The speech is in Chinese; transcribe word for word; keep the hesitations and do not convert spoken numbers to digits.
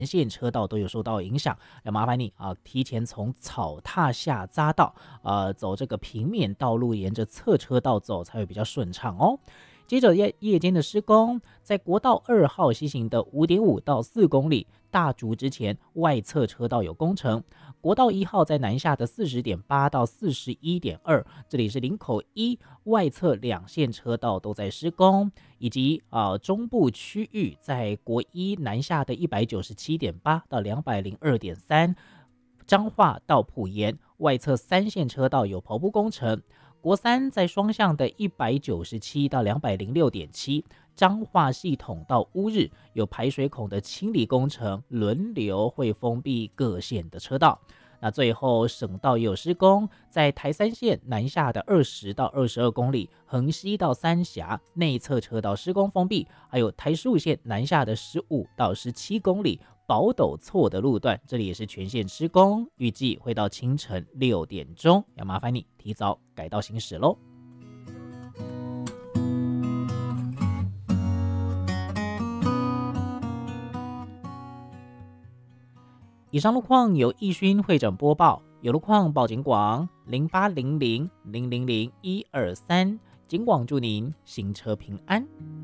线车道都有受到影响，要麻烦你啊，提前从草踏下匝道，呃，走这个平面道路，沿着侧车道走才会比较顺畅哦。接着夜夜间的施工，在国道二号西行的五点五到四公里，大竹之前外侧车道有工程。国道一号在南下的四十点八到四十一点二，这里是林口一外侧两线车道都在施工，以及啊、呃、中部区域在国一南下的一百九十七点八到两百零二点三，彰化到埔盐外侧三线车道有刨铺工程。国三在双向的一百九十七到两百零六点七，彰化系统到乌日有排水孔的清理工程，轮流会封闭各线的车道。那最后省道也有施工，在台三线南下的二十到二十二公里，横溪到三峡内侧车道施工封闭，还有台十五线南下的十五到十七公里宝斗错的路段，这里也是全线施工，预计会到清晨六点钟，要麻烦你提早改道行驶喽。以上路况由易勋会诊播报，有路况报警广零八零零零零零一二三，警广祝您行车平安。